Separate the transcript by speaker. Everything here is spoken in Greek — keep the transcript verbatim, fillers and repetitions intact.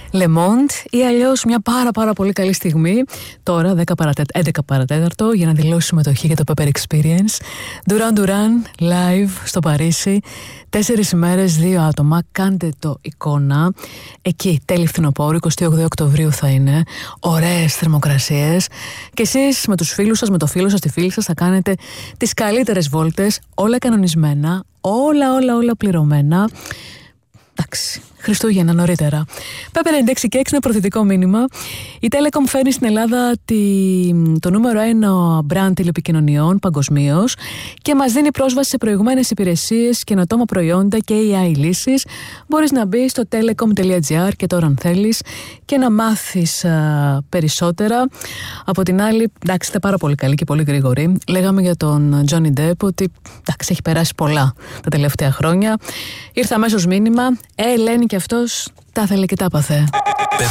Speaker 1: Le Monde ή αλλιώς μια πάρα πάρα πολύ καλή στιγμή τώρα έντεκα παρατέταρτο για να δηλώσει συμμετοχή για το Pepper Experience. Duran Duran live στο Παρίσι. Τέσσερις ημέρες, δύο άτομα. Κάντε το εικόνα. Εκεί τέλη φθινοπόρου, εικοστή όγδοη Οκτωβρίου θα είναι. Ωραίες θερμοκρασίες. Και εσείς με τους φίλους σας, με το φίλο σας, τη φίλη σας θα κάνετε τις καλύτερες βόλτες. Όλα κανονισμένα. Όλα όλα όλα πληρωμένα. Εντάξει, Χριστούγεννα νωρίτερα. Pepper ενενήντα έξι και έξι είναι προθετικό μήνυμα. Η Telecom φέρνει στην Ελλάδα τη, το νούμερο ένα brand τηλεπικοινωνιών παγκοσμίως και μας δίνει πρόσβαση σε προηγμένες υπηρεσίες, καινοτόμα προϊόντα και έι άι λύσεις. Μπορείς να μπεις στο telecom τελεία gr και τώρα αν θέλεις και να μάθεις α, περισσότερα. Από την άλλη, εντάξει, είστε πάρα πολύ καλή και πολύ γρήγορη. Λέγαμε για τον Johnny Depp ότι εντάξει, έχει περάσει πολλά τα τελευταία χρόνια. Ήρθε αμέσως μήνυμα. Ε, Ελένη, και αυτός τα ήθελε και τα έπαθε.